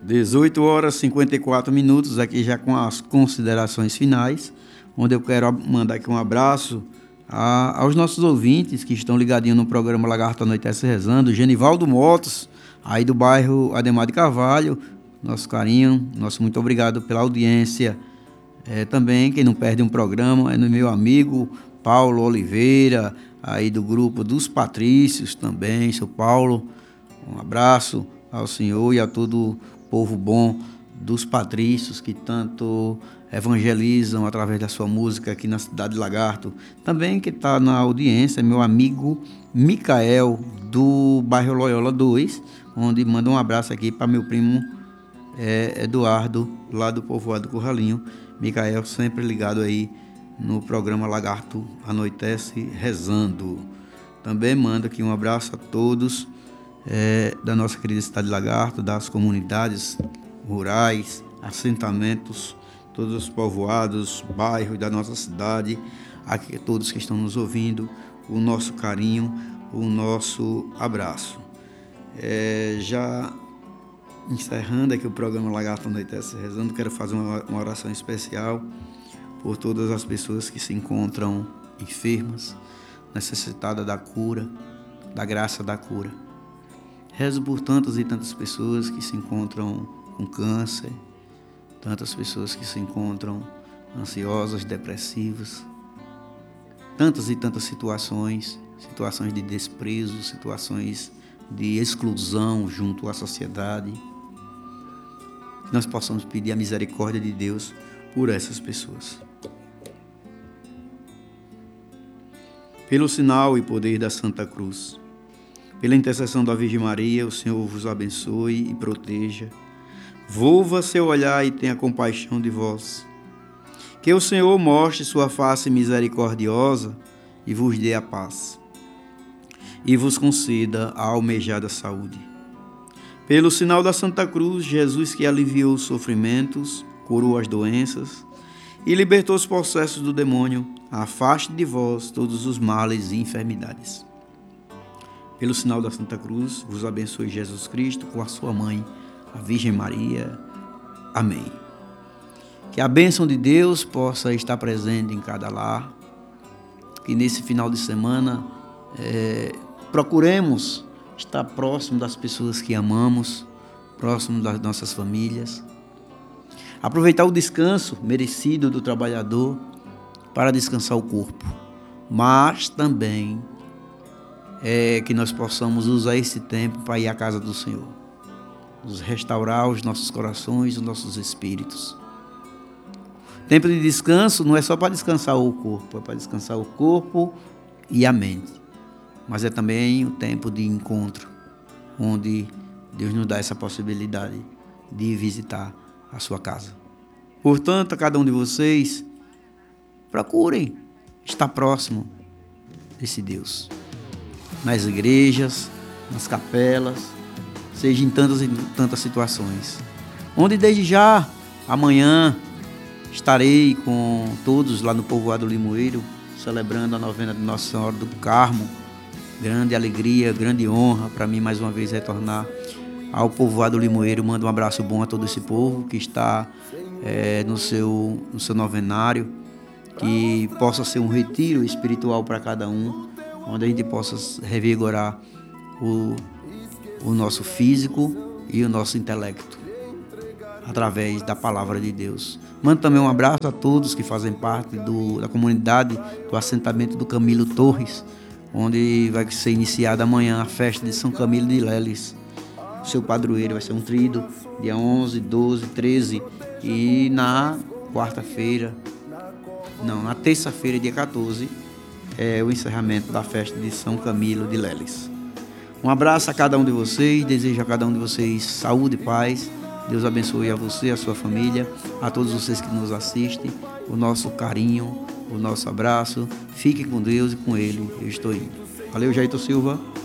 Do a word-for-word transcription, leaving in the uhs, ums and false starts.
dezoito horas e cinquenta e quatro minutos, aqui já com as considerações finais, onde eu quero mandar aqui um abraço a, aos nossos ouvintes que estão ligadinhos no programa Lagarto Anoitece Rezando, Genivaldo Motos, aí do bairro Ademar de Carvalho, nosso carinho, nosso muito obrigado pela audiência. É, também, quem não perde um programa, é no meu amigo Paulo Oliveira, aí do grupo dos Patrícios também, seu Paulo, um abraço ao senhor e a todo o povo bom dos Patrícios que tanto evangelizam através da sua música aqui na cidade de Lagarto. Também que está na audiência, meu amigo Micael, do bairro Loyola dois, onde manda um abraço aqui para meu primo é, Eduardo, lá do povoado Curralinho. Micael sempre ligado aí no programa Lagarto Anoitece Rezando. Também manda aqui um abraço a todos é, da nossa querida cidade de Lagarto, das comunidades rurais, assentamentos, todos os povoados, bairros da nossa cidade, aqui todos que estão nos ouvindo, o nosso carinho, o nosso abraço. É, já encerrando aqui o programa Lagarto Anoitece Rezando, quero fazer uma, uma oração especial por todas as pessoas que se encontram enfermas, necessitadas da cura, da graça da cura. Rezo por tantas e tantas pessoas que se encontram com câncer, tantas pessoas que se encontram ansiosas, depressivas, tantas e tantas situações, situações de desprezo, situações de exclusão junto à sociedade. Que nós possamos pedir a misericórdia de Deus por essas pessoas. Pelo sinal e poder da Santa Cruz, pela intercessão da Virgem Maria, o Senhor vos abençoe e proteja. Volva seu olhar e tenha compaixão de vós. Que o Senhor mostre sua face misericordiosa e vos dê a paz. E vos conceda a almejada saúde. Pelo sinal da Santa Cruz, Jesus que aliviou os sofrimentos, curou as doenças e libertou os possessos do demônio, afaste de vós todos os males e enfermidades. Pelo sinal da Santa Cruz, vos abençoe Jesus Cristo com a sua mãe, a Virgem Maria. Amém. Que a bênção de Deus possa estar presente em cada lar, que nesse final de semana é, procuremos estar próximo das pessoas que amamos, próximo das nossas famílias, aproveitar o descanso merecido do trabalhador para descansar o corpo, mas também é, que nós possamos usar esse tempo para ir à casa do Senhor, nos restaurar os nossos corações, os nossos espíritos. Tempo de descanso não é só para descansar o corpo, é para descansar o corpo e a mente, mas é também o tempo de encontro, onde Deus nos dá essa possibilidade de visitar a sua casa. Portanto, a cada um de vocês, procurem estar próximo desse Deus, nas igrejas, nas capelas, seja em tantas e tantas situações, onde desde já, amanhã, estarei com todos lá no povoado Limoeiro, celebrando a novena de Nossa Senhora do Carmo. Grande alegria, grande honra para mim mais uma vez retornar ao povoado Limoeiro. Mando um abraço bom a todo esse povo que está é, no, seu, no seu novenário, que possa ser um retiro espiritual para cada um, onde a gente possa revigorar o, o nosso físico e o nosso intelecto, através da palavra de Deus. Mando também um abraço a todos que fazem parte do, da comunidade do assentamento do Camilo Torres, onde vai ser iniciada amanhã a festa de São Camilo de Leles. O seu padroeiro vai ser um trido, dia onze, doze, treze, e na quarta-feira, não, na terça-feira, dia quatorze, é o encerramento da festa de São Camilo de Leles. Um abraço a cada um de vocês, desejo a cada um de vocês saúde e paz. Deus abençoe a você, a sua família, a todos vocês que nos assistem, o nosso carinho, o nosso abraço. Fique com Deus e com Ele. Eu estou indo. Valeu, Jairton Silva.